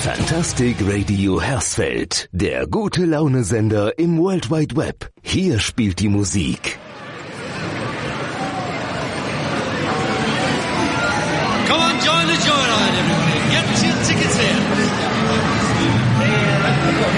Fantastic Radio Hersfeld, der gute Laune-Sender im World Wide Web. Hier spielt die Musik. Come on, join the joyride, everybody.